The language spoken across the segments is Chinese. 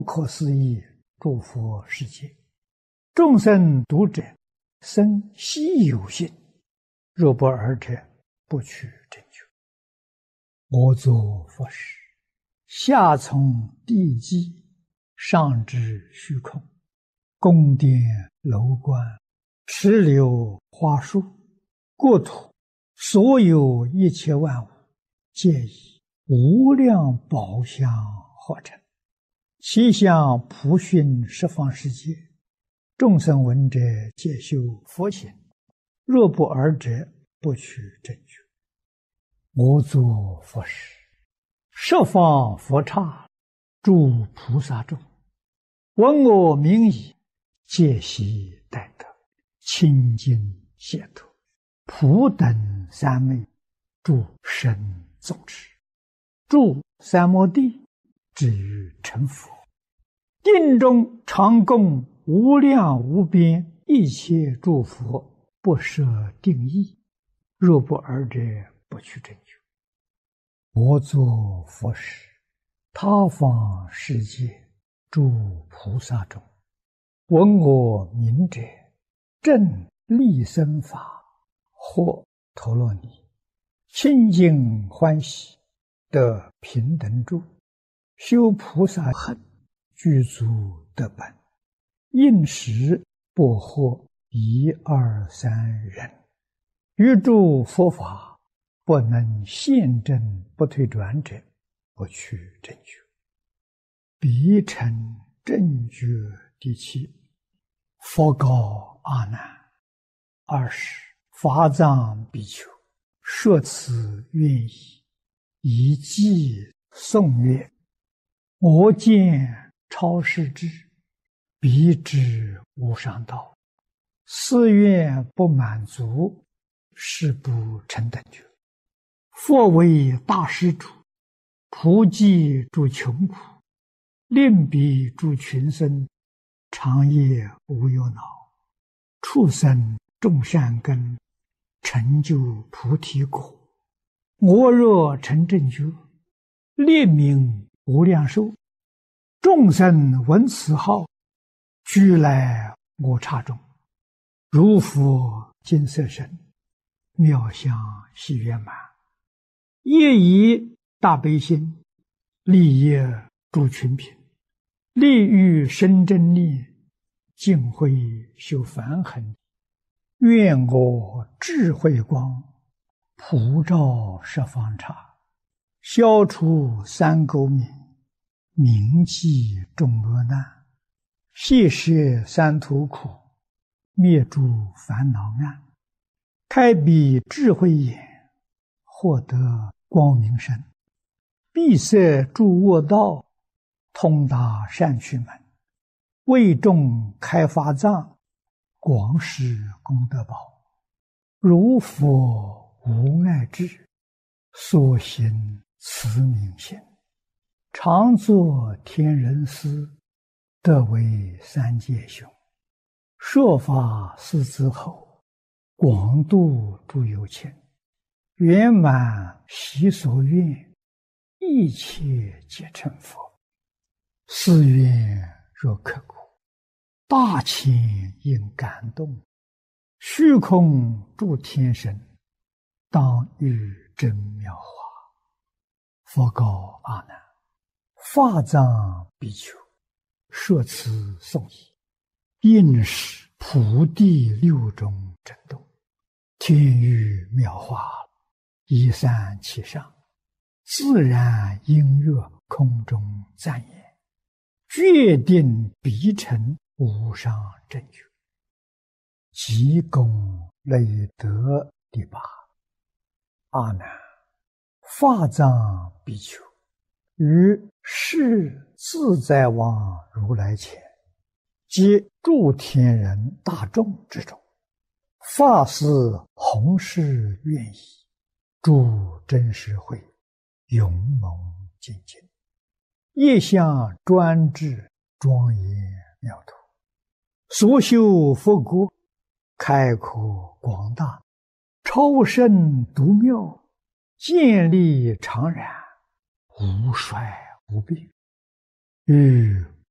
不可思议诸佛世界，众生读者生希有性，若不尔者，不取正觉。我作佛时，下从地基，上至虚空，宫殿楼观，池流花树，国土，所有一切万物，皆以无量宝相合成。其相普熏十方世界，众生闻者皆修佛行，若不尔者，不取正觉。我作佛时，十方佛刹，诸菩萨众，闻我名已，皆悉待得，清净解脱，普等三昧，诸神众持，住三摩地，至于成佛。定中常供无量无边一切诸佛，不设定义，若不尔者，不取正觉。我作佛时，他方世界诸菩萨众，闻我名者，正利生法，或陀罗尼，清净欢喜，得平等住，修菩萨行，具足得本，应时不惑一二三人，于诸佛法不能现证不退转者，不取正觉。彼成正觉第七。佛告阿难：20法藏比丘，说此愿意，以偈颂曰：我见超世智，彼知无上道，誓愿不满足，是不成等觉。佛为大施主，普济诸穷苦，令彼诸群生，长夜无忧恼，畜生种善根，成就菩提果。我若成正觉，列名无量寿，众生闻此号，俱来我刹中，如佛金色身，妙相喜圆满，业以大悲心，利益诸群品，利欲生真力，净慧修梵行。愿我智慧光，普照十方刹，消除三垢冥，铭记众恶难，悉摄三途苦，灭诸烦恼暗，开彼智慧眼，获得光明身，闭塞诸恶道，通达善趣门，为众开法藏，广施功德宝。如佛无碍智，所行慈悯心，常作天人师，得为三界雄。说法四之后，广度诸有情，圆满其所愿，一切皆成佛。是愿若刻骨，大千应感动，虚空诸天神，当遇真妙法。佛告阿难：法藏比丘，说此颂已，应是普地六种震动，天雨妙法，一散其上，自然音乐空中赞言，决定必成无上正觉。即功累德第八。阿难，法藏比丘，于世自在王如来前，皆诸天人大众之中，发誓弘誓愿意，诸真实会，勇猛精进，业相专制，庄严妙土，所修佛国，开阔广大，超胜独妙，建立常然，无衰无病，于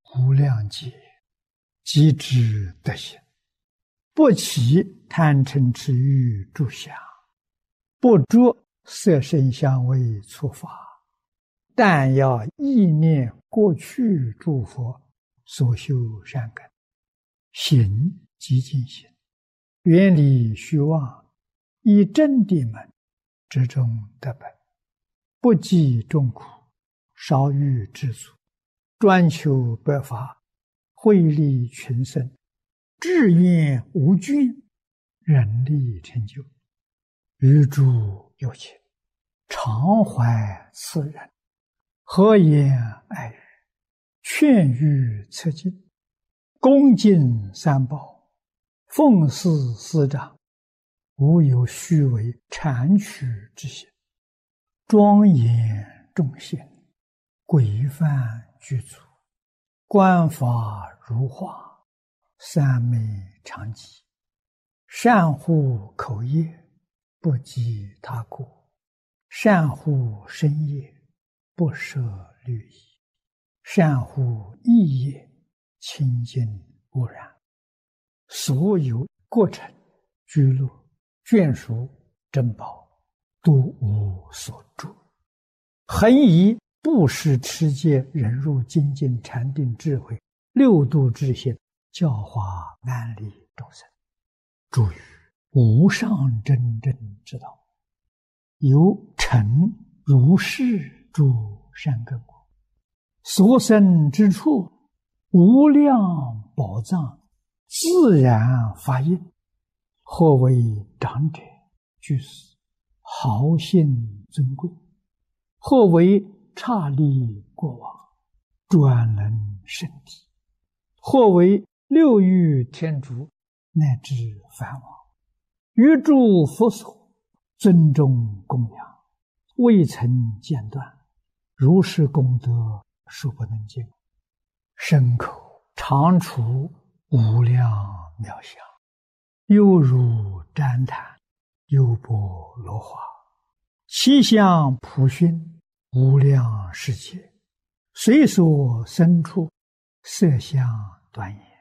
无量劫，即知德行，不起贪嗔痴欲诸想，不着色声香味触法，但要意念过去诸佛所修善根，行即净行，远离虚妄，以真谛门，之中得本，不计众苦，少欲知足，专求百法，惠利群生，志愿无倦，人力成就，与诸有情，常怀慈仁，和颜爱语，劝喻策进，恭敬三宝，奉事师长，无有虚伪谄曲之行，庄严众贤，规范具足，观法如画，三昧常寂，善护口业，不及他过，善护身业，不舍律仪，善护意业，清净无染，所有过程居乐眷属珍宝，都无所著，恒以布施持戒忍辱精进禅定智慧六度之心，教化安利众生，诸于无上真正之道，由成如是诸善根果，所生之处，无量宝藏自然发应，或为长者居士，豪信尊贵，或为刹利过往，专能圣体，或为六欲天竺，乃至梵王，于诸佛所尊重供养，未曾间断，如是功德数不能尽，身口常处无量妙相，犹如旃檀，优波罗花，其相普熏，无量世界，随所生处，色相端严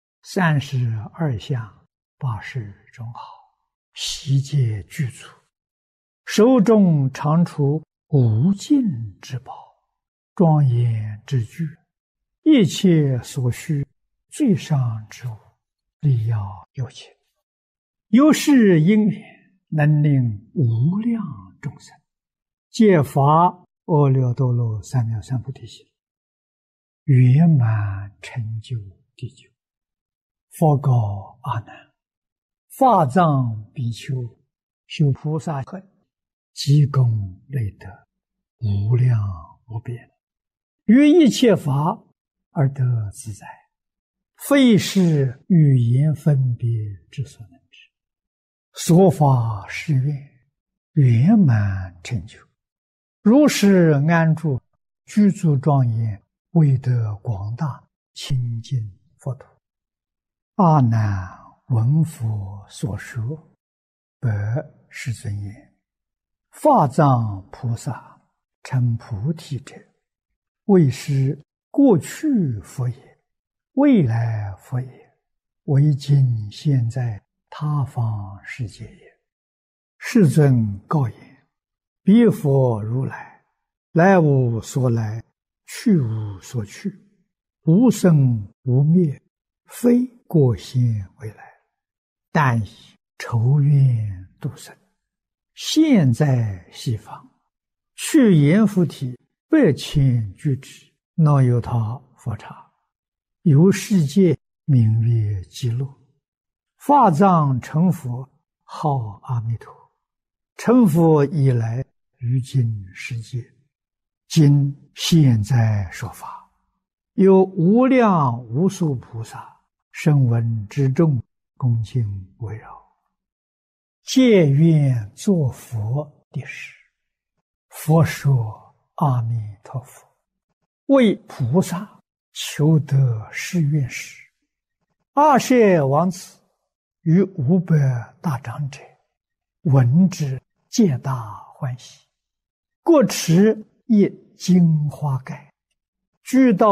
，32相80种好，悉皆具足，手中常处无尽之宝，庄严之具，一切所需最上之物，力要有情，由是因缘，能令无量众生皆发阿耨多罗三藐三菩提心，圆满成就地久。佛告阿难：法藏比丘修菩萨恨，积功累德，无量无边，于一切法而得自在，非是语言分别之所能知。所发誓愿，圆满成就，如是安住，居住庄严，为得广大清净佛土。阿难闻佛所说，白世尊言：法藏菩萨成菩提者，为是过去佛也，未来佛也，为今现在他方世界也。世尊告言：彼佛如来，来无所来，去无所去，无生无灭，非过现未来，但以仇怨度生，现在西方，去阎浮提8,000俱胝，若有他佛刹，由世界名曰极乐。法藏成佛，号阿弥陀。成佛以来，于今世界，今现在说法，有无量无数菩萨声闻之众，恭敬围绕，皆愿作佛的事。佛说：阿弥陀佛，为菩萨求得誓愿时，阿舍王子与500大长者闻之，皆大欢喜，各持一金花盖，具到